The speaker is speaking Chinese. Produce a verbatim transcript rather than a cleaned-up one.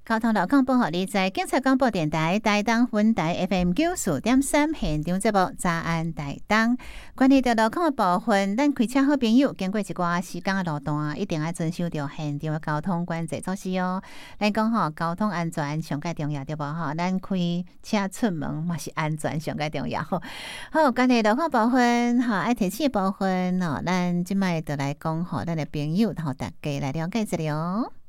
交通路况报予你在警察广播电台台东分台 F M 九四点三现场节目早安台东。关于到路况的部分，咱开车好朋友经过一寡时间的路段，一定要遵守着现场的交通管制措施哦。咱讲吼，交通安全上界重要对无吼？咱开车出门嘛是安全上界重要。好，关于路况部分，吼爱提醒的部分吼，咱即摆就来讲吼，咱的朋友吼，大家来了解一下哦。